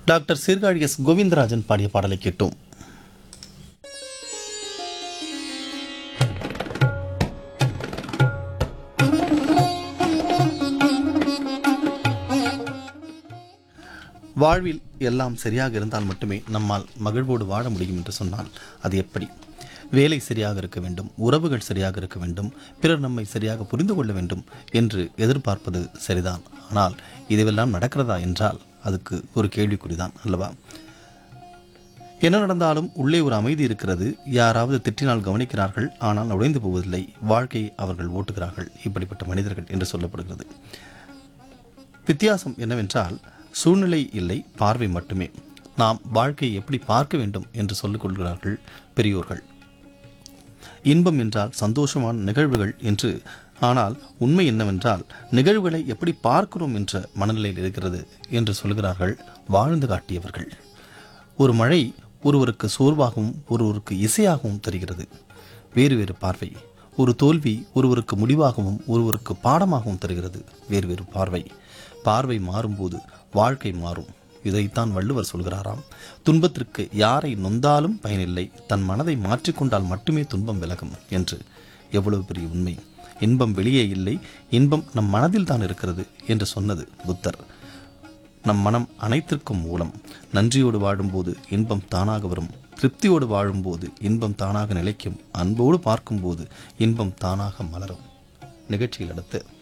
Doctor Sirkazhi S Govindarajan பாடிய பாடலை கேட்டோம். வாழ்வில் எல்லாம் சரியாக இருந்தால் மட்டுமே நம்மால் மகிழ்வோடு வாழ முடியும் என்று சொன்னால் அது எப்படி? வேலை சரியாக இருக்க வேண்டும், உறவுகள் சரியாக இருக்க வேண்டும், பிறர் நம்மை சரியாக புரிந்து கொள்ள வேண்டும் என்று எதிர்பார்ப்பது சரிதான். ஆனால் இதுவெல்லாம் நடக்கிறதா என்றால் அதுக்கு ஒரு கேள்விக்குறிதான் அல்லவா? என்ன நடந்தாலும் உள்ளே ஒரு அமைதி இருக்கிறது. யாராவது திட்டினால் கவனிக்கிறார்கள், ஆனால் நுழைந்து போவதில்லை. வாழ்க்கையை அவர்கள் ஓட்டுகிறார்கள். இப்படிப்பட்ட மனிதர்கள் என்று சொல்லப்படுகிறது. வித்தியாசம் என்னவென்றால் சூழ்நிலை இல்லை, பார்வை மட்டுமே. நாம் வாழ்க்கையை எப்படி பார்க்க வேண்டும் என்று சொல்லிக் கொள்கிறார்கள் பெரியோர்கள். இன்பம் என்றால் சந்தோஷமான நிகழ்வுகள் என்று. ஆனால் உண்மை என்னவென்றால் நிகழ்வுகளை எப்படி பார்க்கிறோம் என்ற மனநிலையில் இருக்கிறது என்று சொல்கிறார்கள் வாழ்ந்து காட்டியவர்கள். ஒரு மழை ஒருவருக்கு சோர்வாகவும் ஒருவருக்கு இசையாகவும் தருகிறது. வேறு வேறு பார்வை. ஒரு தோல்வி ஒருவருக்கு முடிவாகவும் ஒருவருக்கு பாடமாகவும் தருகிறது. வேறு வேறு பார்வை. பார்வை மாறும்போது வாழ்க்கை மாறும். இதைத்தான் வள்ளுவர் சொல்கிறாராம், துன்பத்திற்கு யாரை நொந்தாலும் பயனில்லை, தன் மனதை மாற்றிக்கொண்டால் மட்டுமே துன்பம் விலகும் என்று. எவ்வளவு பெரிய உண்மை! இன்பம் வெளியே இல்லை, இன்பம் நம் மனதில் தான் இருக்கிறது என்று சொன்னது புத்தர். நம் மனம் அனைத்திற்கும் மூலம். நன்றியோடு வாழும்போது இன்பம் தானாக வரும். திருப்தியோடு வாழும்போது இன்பம் தானாக நிலைக்கும். அன்போடு பார்க்கும்போது இன்பம் தானாக மலரும். நிகழ்ச்சியில் அடுத்து